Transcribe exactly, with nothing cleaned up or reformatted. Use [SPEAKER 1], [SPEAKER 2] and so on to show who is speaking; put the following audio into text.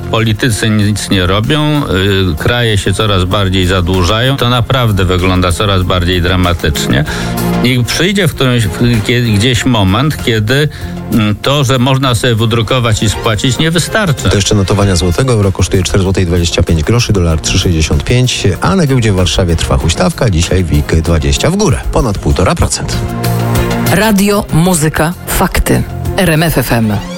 [SPEAKER 1] politycy nic nie robią, yy, kraje się coraz bardziej zadłużają, to naprawdę wygląda coraz bardziej dramatycznie. I przyjdzie w którymś, kiedy, gdzieś moment, kiedy to, że można sobie wydrukować i spłacić, nie wystarczy.
[SPEAKER 2] To jeszcze notowania złotego. Euro kosztuje cztery złote dwadzieścia pięć groszy, dolar trzy sześćdziesiąt pięć, a na giełdzie w Warszawie trwa huśtawka. Dzisiaj W I G dwadzieścia w górę, ponad półtora procent.
[SPEAKER 3] Radio, muzyka, fakty. R M F F M.